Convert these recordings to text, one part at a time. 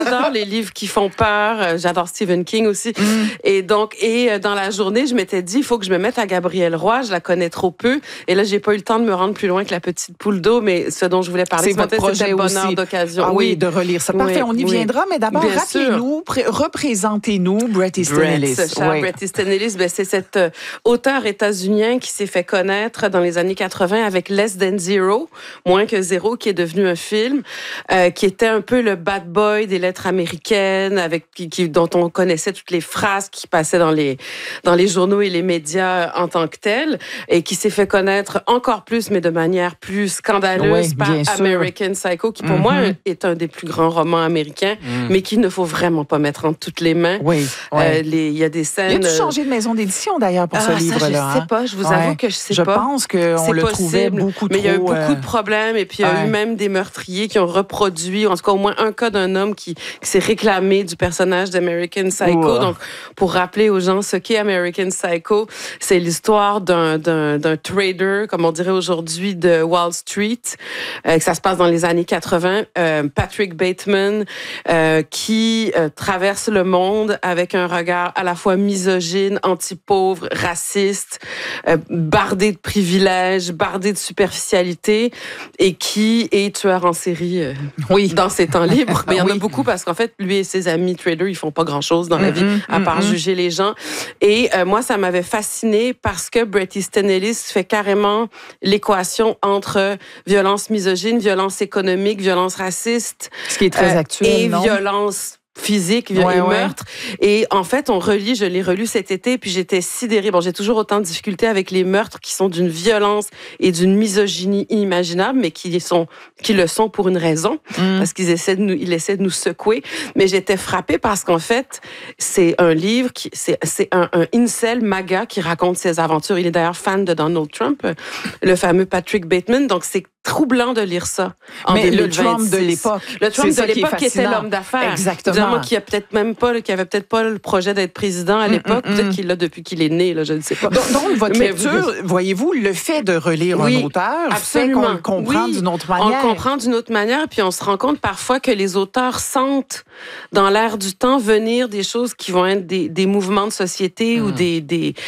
J'adore les livres qui font peur. J'adore Stephen King aussi. Et donc, dans la journée, je m'étais dit, il faut que je me mette à Gabrielle Roy. Je la connais trop peu. Et là, j'ai pas eu le temps de me rendre plus loin que La petite poule d'eau, mais ce dont je voulais parler, c'est votre projet c'était aussi. Bonheur d'occasion. Ah oui, de relire ça. Parfait, on y viendra. Mais d'abord, rappelez-nous, représentez-nous Bret Easton Ellis. Bret Easton Ellis, c'est cet auteur états-unien qui s'est fait connaître dans les années 80 avec Less Than Zero, Moins que zéro, qui est devenu un film, qui était un peu le bad boy des lettres américaines, dont on connaissait toutes les phrases qui passaient dans les journaux et les médias en tant que tels, et qui s'est fait connaître encore plus, mais de manière plus scandaleuse par American Psycho, qui pour moi est un des plus grands romans américains, mais qu'il ne faut vraiment pas mettre entre toutes les mains. Il y a des scènes... Il a-tu changé de maison d'édition d'ailleurs pour ce livre-là? Je sais pas, je vous avoue que je sais pas. Je pense qu'on le trouvait beaucoup trop... Mais il y a eu beaucoup de problèmes, et puis il y a eu même des meurtriers qui ont reproduit, en tout cas au moins un cas d'un homme qui s'est réclamé du personnage d'American Psycho. Donc, pour rappeler aux gens ce qu'est American Psycho, c'est l'histoire d'un trader, comme on dirait aujourd'hui, de Wall Street, que ça se passe dans les années 80, Patrick Bateman, qui traverse le monde avec un regard à la fois misogyne, anti-pauvre, raciste, bardé de privilèges, bardé de superficialité, et qui est tueur en série dans ses temps libres. Mais il y en a beaucoup parce qu'en fait, lui et ses amis traders, ils font pas grand-chose dans la vie, à part juger les gens. Et moi, ça m'avait fascinée parce que Bret Easton Ellis fait carrément l'équation entre violence misogyne, violence économique, violence raciste. Ce qui est très actuel, et violence physique et meurtre. Et en fait, je l'ai relu cet été, puis j'étais sidérée. Bon, j'ai toujours autant de difficultés avec les meurtres qui sont d'une violence et d'une misogynie inimaginable, mais qui le sont pour une raison, parce qu'ils essaient de nous secouer. Mais j'étais frappée parce qu'en fait, c'est un livre c'est un incel MAGA qui raconte ses aventures. Il est d'ailleurs fan de Donald Trump, le fameux Patrick Bateman. Donc, c'est troublant de lire ça. Mais 2026. Le Trump de l'époque. Le Trump de l'époque qui était l'homme d'affaires. Exactement. Qui avait peut-être pas le projet d'être président à l'époque. Peut-être qu'il l'a depuis qu'il est né, là, je ne sais pas. Donc votre lecture, voyez-vous, le fait de relire un auteur fait qu'on le comprend d'une autre manière. On le comprend d'une autre manière, puis on se rend compte parfois que les auteurs sentent dans l'air du temps venir des choses qui vont être des mouvements de société ou des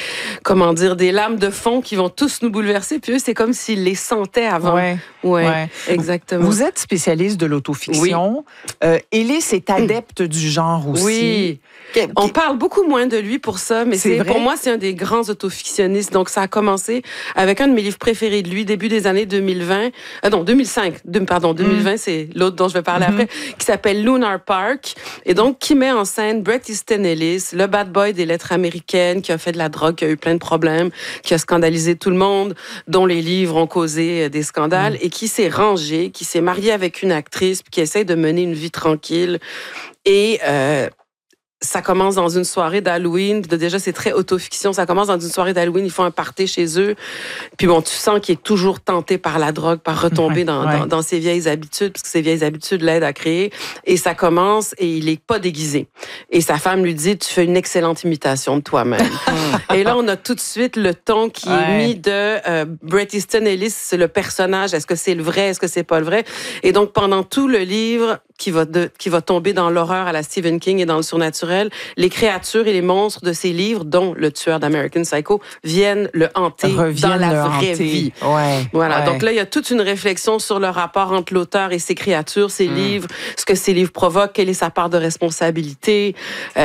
lames de fond qui vont tous nous bouleverser. Puis eux, c'est comme s'ils les sentaient avant. Oui, exactement. Vous êtes spécialiste de l'autofiction. Ellis est adepte du genre aussi. Oui. On parle beaucoup moins de lui pour ça, mais pour moi, c'est un des grands autofictionnistes. Donc, ça a commencé avec un de mes livres préférés de lui, début des années 2020. 2005. 2020, c'est l'autre dont je vais parler après, qui s'appelle Lunar Park. Et donc, qui met en scène Bret Easton Ellis, le bad boy des lettres américaines, qui a fait de la drogue, qui a eu plein de problèmes, qui a scandalisé tout le monde, dont les livres ont causé des scandales, et qui s'est rangé, qui s'est marié avec une actrice, puis qui essaie de mener une vie tranquille. Et ça commence dans une soirée d'Halloween. Déjà, c'est très autofiction. Ça commence dans une soirée d'Halloween. Ils font un party chez eux. Puis bon, tu sens qu'il est toujours tenté par la drogue, par retomber dans ses vieilles habitudes, parce que ses vieilles habitudes l'aident à créer. Et ça commence et il est pas déguisé. Et sa femme lui dit, tu fais une excellente imitation de toi-même. Et là, on a tout de suite le ton qui est mis de Bret Easton Ellis, c'est le personnage. Est-ce que c'est le vrai? Est-ce que c'est pas le vrai? Et donc, pendant tout le livre, qui va tomber dans l'horreur à la Stephen King et dans le surnaturel, les créatures et les monstres de ses livres, dont le tueur d'American Psycho, viennent le hanter dans la vraie vie. Voilà. Donc là, il y a toute une réflexion sur le rapport entre l'auteur et ses créatures, ses livres, ce que ces livres provoquent, quelle est sa part de responsabilité,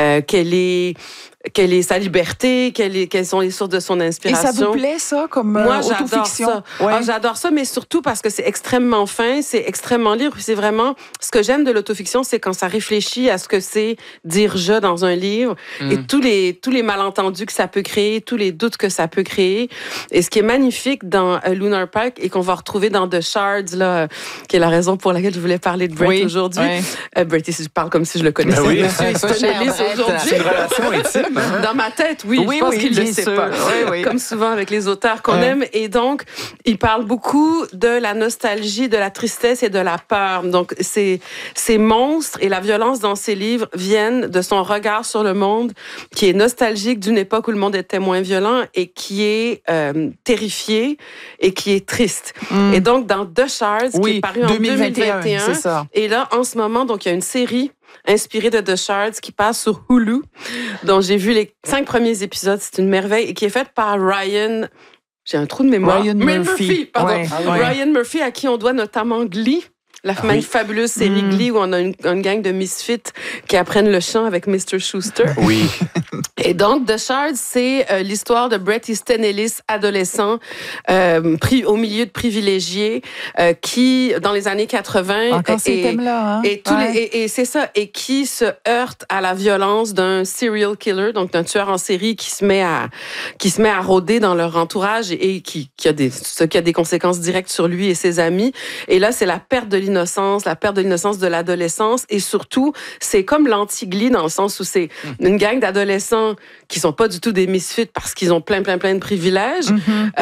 quelle est sa liberté, quelles sont les sources de son inspiration. Et ça vous plaît, ça, comme autofiction? Moi, j'adore ça, mais surtout parce que c'est extrêmement fin, c'est extrêmement libre. C'est vraiment... Ce que j'aime de l'autofiction, c'est quand ça réfléchit à ce que c'est dire « je » dans un livre et tous les malentendus que ça peut créer, tous les doutes que ça peut créer. Et ce qui est magnifique dans Lunar Park et qu'on va retrouver dans The Shards, là, qui est la raison pour laquelle je voulais parler de Bret aujourd'hui. Bret, je parle comme si je le connaissais. Monsieur Easton Ellis aujourd'hui. C'est une relation intime. Dans ma tête, je pense qu'il ne le sait pas. Comme souvent avec les auteurs qu'on aime. Et donc, il parle beaucoup de la nostalgie, de la tristesse et de la peur. Donc, ces monstres et la violence dans ses livres viennent de son regard sur le monde, qui est nostalgique d'une époque où le monde était moins violent et qui est terrifié et qui est triste. Et donc, dans The Shards, qui est paru en 2021, c'est ça. et là, en ce moment, donc, il y a une série inspiré de The Shards, qui passe sur Hulu, dont j'ai vu les 5 premiers épisodes. C'est une merveille et qui est faite par Ryan... J'ai un trou de mémoire. Ryan Murphy. Pardon. Ouais. Ryan Murphy, à qui on doit notamment Glee. La fabuleuse série Glee où on a une gang de misfits qui apprennent le chant avec Mr. Schuster. Oui. Et donc, The Shards, c'est l'histoire de Bret Easton Ellis, adolescent, au milieu de privilégiés, qui, dans les années 80... Encore ces thèmes-là, hein? Et c'est ça, et qui se heurte à la violence d'un serial killer, donc d'un tueur en série qui se met à rôder dans leur entourage et qui a des conséquences directes sur lui et ses amis. Et là, c'est la perte de l'innocence de l'adolescence, et surtout, c'est comme l'anti-Glee dans le sens où c'est une gang d'adolescents qui sont pas du tout des misfits parce qu'ils ont plein de privilèges.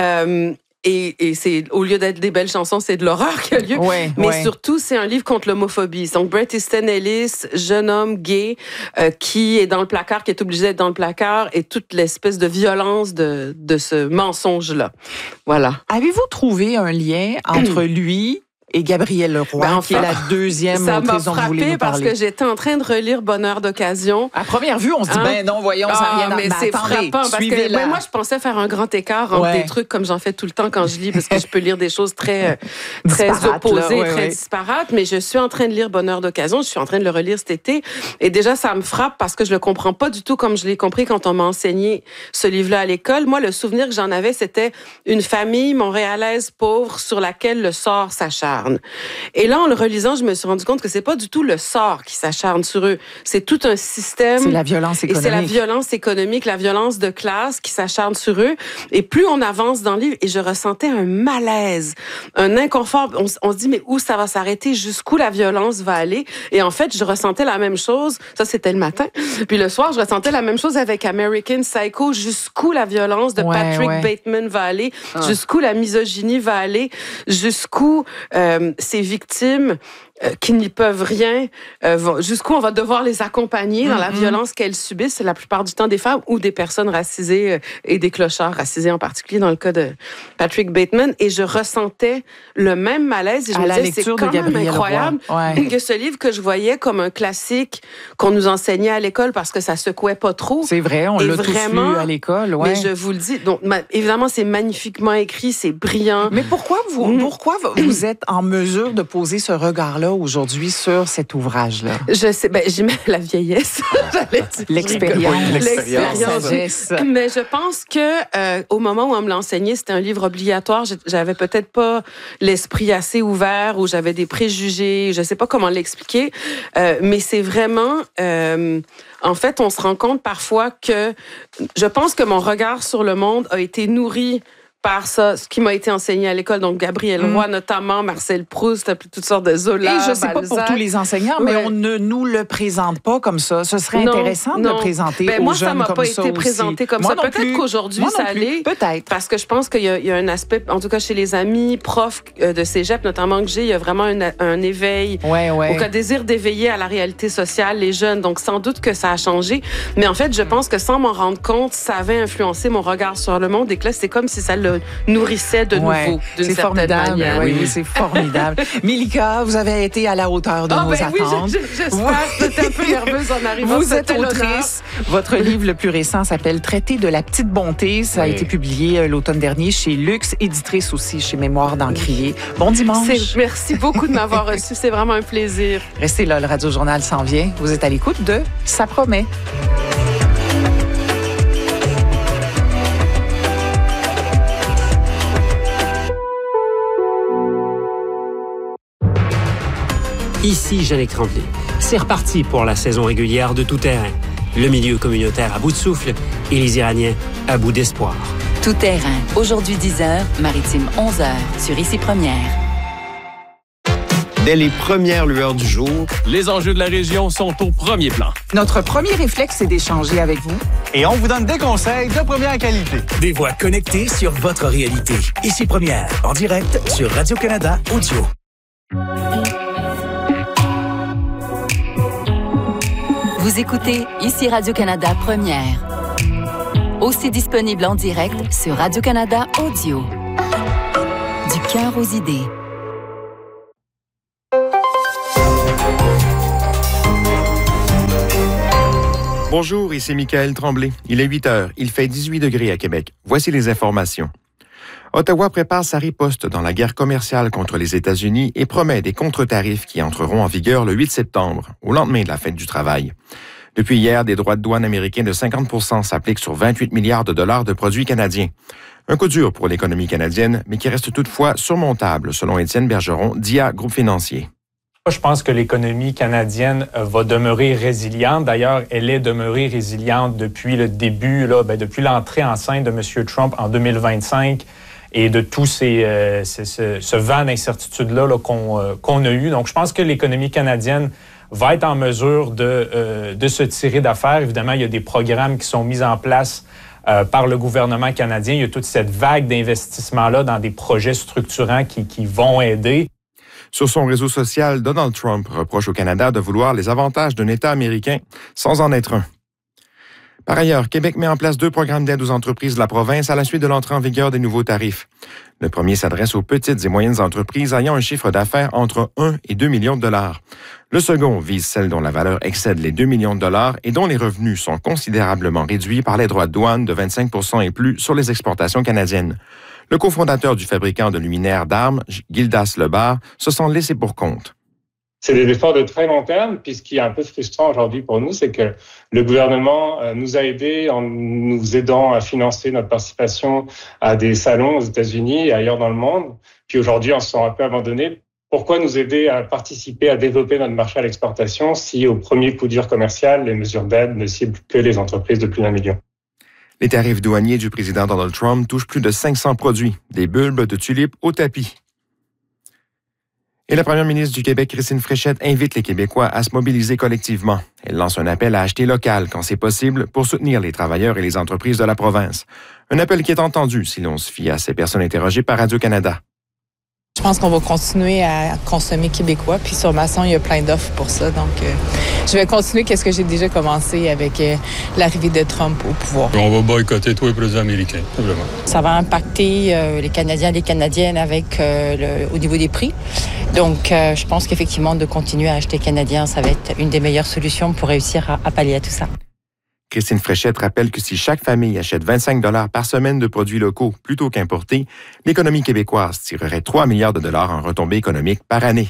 Et c'est, au lieu d'être des belles chansons, c'est de l'horreur qui a lieu. Mais surtout, c'est un livre contre l'homophobie. Donc, Bret Easton Ellis, jeune homme gay, qui est dans le placard, qui est obligé d'être dans le placard, et toute l'espèce de violence de ce mensonge-là. Voilà. Avez-vous trouvé un lien entre lui et Gabrielle Leroy, qui est la deuxième autrice dont vous voulez nous parler? Parce que j'étais en train de relire Bonheur d'occasion. À première vue, on se dit, non, voyons, ça n'a rien à voir. Mais c'est frappant, parce que moi, je pensais faire un grand écart entre des trucs comme j'en fais tout le temps quand je lis, parce que je peux lire des choses très opposées, très disparates, mais je suis en train de lire Bonheur d'occasion, je suis en train de le relire cet été, et déjà, ça me frappe parce que je le comprends pas du tout comme je l'ai compris quand on m'a enseigné ce livre-là à l'école. Moi, le souvenir que j'en avais, c'était une famille montréalaise pauvre sur laquelle le sort s'acharne. Et là, en le relisant, je me suis rendu compte que c'est pas du tout le sort qui s'acharne sur eux. C'est tout un système. C'est la violence économique. Et c'est la violence économique, la violence de classe qui s'acharne sur eux. Et plus on avance dans le livre, et je ressentais un malaise, un inconfort. On se dit, mais où ça va s'arrêter? Jusqu'où la violence va aller? Et en fait, je ressentais la même chose. Ça, c'était le matin. Puis le soir, je ressentais la même chose avec American Psycho. Jusqu'où la violence de Patrick Bateman va aller? Jusqu'où la misogynie va aller? Jusqu'où ces victimes qui n'y peuvent rien, jusqu'où on va devoir les accompagner dans la violence qu'elles subissent, c'est la plupart du temps des femmes ou des personnes racisées et des clochards racisés en particulier dans le cas de Patrick Bateman. Et je ressentais le même malaise et je me disais, c'est quand même incroyable que ce livre que je voyais comme un classique qu'on nous enseignait à l'école parce que ça secouait pas trop. C'est vrai, on l'a tous lu à l'école. Mais je vous le dis, donc évidemment c'est magnifiquement écrit, c'est brillant. Mais pourquoi vous êtes en mesure de poser ce regard-là aujourd'hui sur cet ouvrage-là? Je sais, j'y mets la vieillesse. L'expérience. Mais je pense que au moment où on me l'a enseigné, c'était un livre obligatoire. J'avais peut-être pas l'esprit assez ouvert ou j'avais des préjugés. Je sais pas comment l'expliquer. Mais c'est vraiment... en fait, on se rend compte parfois que... Je pense que mon regard sur le monde a été nourri par ça, ce qui m'a été enseigné à l'école, donc Gabrielle Roy notamment, Marcel Proust, toutes sortes de Zola, et je sais pas pour tous les enseignants, mais on ne nous le présente pas comme ça. Ce serait intéressant de le présenter aux jeunes comme ça. Moi, ça m'a pas été présenté comme ça. Peut-être qu'aujourd'hui, ça allait. Peut-être. Parce que je pense qu'il y a un aspect, en tout cas chez les amis profs de cégep, notamment que j'ai, il y a vraiment un éveil, un désir d'éveiller à la réalité sociale, les jeunes. Donc, sans doute que ça a changé. Mais en fait, je pense que sans m'en rendre compte, ça avait influencé mon regard sur le monde et que là, c'est comme si ça le nourrissait de nouveau, d'une certaine manière. Oui, c'est formidable. Milika, vous avez été à la hauteur de nos attentes. Oui, j'espère. J'étais un peu nerveuse en arrivant. Vous êtes autrice. Votre livre le plus récent s'appelle « Traité de la petite bonté ». Ça a été publié l'automne dernier chez Luxe, éditrice aussi chez Mémoire d'Encrier. Bon dimanche. Merci beaucoup de m'avoir reçu. C'est vraiment un plaisir. Restez là, le Radio Journal s'en vient. Vous êtes à l'écoute de « Ça promet ». Ici Jeannick Tremblay. C'est reparti pour la saison régulière de Tout Terrain. Le milieu communautaire à bout de souffle et les Iraniens à bout d'espoir. Tout Terrain, aujourd'hui 10h, Maritime 11h, sur Ici Première. Dès les premières lueurs du jour, les enjeux de la région sont au premier plan. Notre premier réflexe, c'est d'échanger avec vous. Et on vous donne des conseils de première qualité. Des voix connectées sur votre réalité. Ici Première, en direct sur Radio-Canada Audio. Vous écoutez Ici Radio-Canada Première. Aussi disponible en direct sur Radio-Canada Audio. Du cœur aux idées. Bonjour, ici Michael Tremblay. Il est 8 heures. Il fait 18 degrés à Québec. Voici les informations. Ottawa prépare sa riposte dans la guerre commerciale contre les États-Unis et promet des contre-tarifs qui entreront en vigueur le 8 septembre, au lendemain de la fête du travail. Depuis hier, des droits de douane américains de 50 % s'appliquent sur 28 milliards de dollars de produits canadiens. Un coup dur pour l'économie canadienne, mais qui reste toutefois surmontable, selon Étienne Bergeron, d'IA Groupe Financier. Je pense que l'économie canadienne va demeurer résiliente. D'ailleurs, elle est demeurée résiliente depuis le début, depuis l'entrée en scène de M. Trump en 2025 et de tout ce vent d'incertitude-là qu'on a eu. Donc, je pense que l'économie canadienne va être en mesure de se tirer d'affaire. Évidemment, il y a des programmes qui sont mis en place par le gouvernement canadien. Il y a toute cette vague d'investissements-là dans des projets structurants qui vont aider. Sur son réseau social, Donald Trump reproche au Canada de vouloir les avantages d'un État américain sans en être un. Par ailleurs, Québec met en place 2 programmes d'aide aux entreprises de la province à la suite de l'entrée en vigueur des nouveaux tarifs. Le premier s'adresse aux petites et moyennes entreprises ayant un chiffre d'affaires entre 1 et 2 millions de dollars. Le second vise celles dont la valeur excède les 2 millions de dollars et dont les revenus sont considérablement réduits par les droits de douane de 25 % et plus sur les exportations canadiennes. Le cofondateur du fabricant de luminaires d'armes, Gildas Lebar, se sont laissés pour compte. C'est des efforts de très long terme, puis ce qui est un peu frustrant aujourd'hui pour nous, c'est que le gouvernement nous a aidés en nous aidant à financer notre participation à des salons aux États-Unis et ailleurs dans le monde. Puis aujourd'hui, on se sent un peu abandonnés. Pourquoi nous aider à participer, à développer notre marché à l'exportation si au premier coup dur commercial, les mesures d'aide ne ciblent que les entreprises de plus d'1 million? Les tarifs douaniers du président Donald Trump touchent plus de 500 produits, des bulbes de tulipes au tapis. Et la première ministre du Québec, Christine Fréchette, invite les Québécois à se mobiliser collectivement. Elle lance un appel à acheter local quand c'est possible pour soutenir les travailleurs et les entreprises de la province. Un appel qui est entendu si l'on se fie à ces personnes interrogées par Radio-Canada. Je pense qu'on va continuer à consommer québécois, puis sur Masson, il y a plein d'offres pour ça. Donc, je vais continuer ce que j'ai déjà commencé avec l'arrivée de Trump au pouvoir. On va boycotter tous les produits américains, simplement. Ça va impacter les Canadiens et les Canadiennes au niveau des prix. Donc, je pense qu'effectivement, de continuer à acheter canadien, ça va être une des meilleures solutions pour réussir à pallier à tout ça. Christine Fréchette rappelle que si chaque famille achète 25 $ par semaine de produits locaux plutôt qu'importés, l'économie québécoise tirerait 3 milliards de dollars en retombées économiques par année.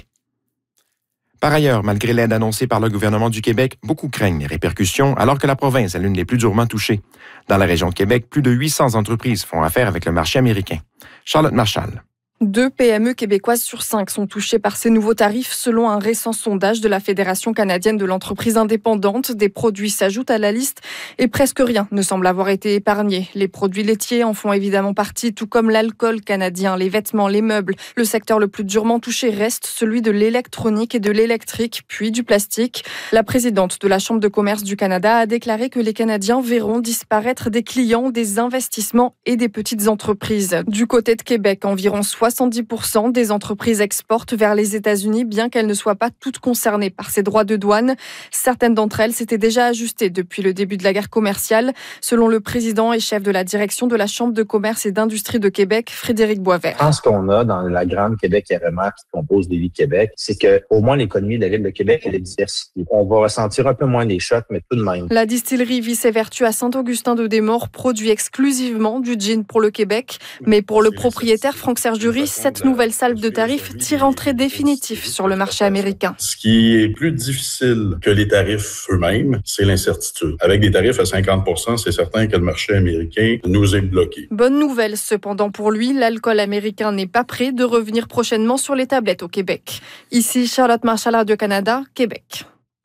Par ailleurs, malgré l'aide annoncée par le gouvernement du Québec, beaucoup craignent les répercussions alors que la province est l'une des plus durement touchées. Dans la région de Québec, plus de 800 entreprises font affaire avec le marché américain. Charlotte Marchal. 2 PME québécoises sur 5 sont touchées par ces nouveaux tarifs selon un récent sondage de la Fédération canadienne de l'entreprise indépendante. Des produits s'ajoutent à la liste et presque rien ne semble avoir été épargné. Les produits laitiers en font évidemment partie, tout comme l'alcool canadien, les vêtements, les meubles. Le secteur le plus durement touché reste celui de l'électronique et de l'électrique, puis du plastique. La présidente de la Chambre de commerce du Canada a déclaré que les Canadiens verront disparaître des clients, des investissements et des petites entreprises. Du côté de Québec, environ 70% des entreprises exportent vers les États-Unis, bien qu'elles ne soient pas toutes concernées par ces droits de douane. Certaines d'entre elles s'étaient déjà ajustées depuis le début de la guerre commerciale, selon le président et chef de la direction de la Chambre de commerce et d'industrie de Québec, Frédéric Boisvert. Je pense qu'on a dans la grande Québec RMR qui compose des villes Québec, c'est qu'au moins l'économie de la ville de Québec, elle est diversifiée. On va ressentir un peu moins les chocs, mais tout de même. La distillerie Vice et Vertu à Saint-Augustin-de-Desmaures produit exclusivement du gin pour le Québec, mais pour le propriétaire Franck-Serge Duris, cette nouvelle salve de tarifs tire un trait définitif sur le marché américain. Ce qui est plus difficile que les tarifs eux-mêmes, c'est l'incertitude. Avec des tarifs à 50 %, c'est certain que le marché américain nous est bloqué. Bonne nouvelle cependant pour lui, l'alcool américain n'est pas prêt de revenir prochainement sur les tablettes au Québec. Ici Charlotte Marchal, Radio-Canada, Québec.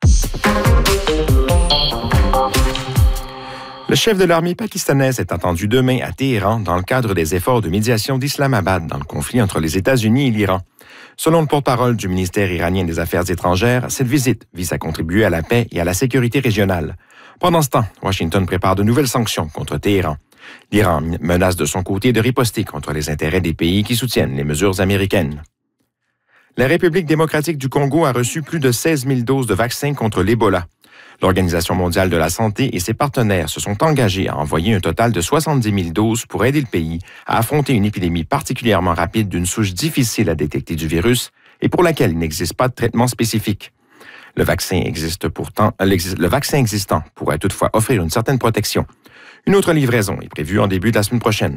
Le chef de l'armée pakistanaise est attendu demain à Téhéran dans le cadre des efforts de médiation d'Islamabad dans le conflit entre les États-Unis et l'Iran. Selon le porte-parole du ministère iranien des Affaires étrangères, cette visite vise à contribuer à la paix et à la sécurité régionale. Pendant ce temps, Washington prépare de nouvelles sanctions contre Téhéran. L'Iran menace de son côté de riposter contre les intérêts des pays qui soutiennent les mesures américaines. La République démocratique du Congo a reçu plus de 16 000 doses de vaccins contre l'Ebola. L'Organisation mondiale de la santé et ses partenaires se sont engagés à envoyer un total de 70 000 doses pour aider le pays à affronter une épidémie particulièrement rapide d'une souche difficile à détecter du virus et pour laquelle il n'existe pas de traitement spécifique. Le vaccin existant pourrait toutefois offrir une certaine protection. Une autre livraison est prévue en début de la semaine prochaine.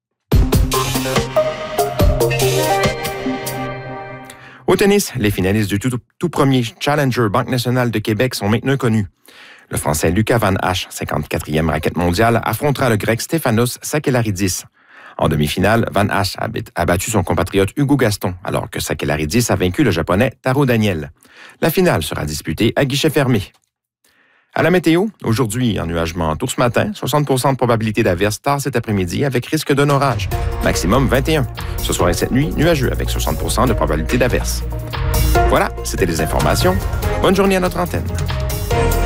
Au tennis, les finalistes du tout premier Challenger Banque nationale de Québec sont maintenant connus. Le Français Lucas Van Hache, 54e raquette mondiale, affrontera le Grec Stefanos Sakellaridis. En demi-finale, Van Hache a battu son compatriote Hugo Gaston, alors que Sakellaridis a vaincu le Japonais Taro Daniel. La finale sera disputée à guichet fermé. À la météo, aujourd'hui, ennuagement tôt ce matin, 60% de probabilité d'averse tard cet après-midi avec risque d'un orage. Maximum 21. Ce soir et cette nuit, nuageux avec 60% de probabilité d'averse. Voilà, c'était les informations. Bonne journée à notre antenne.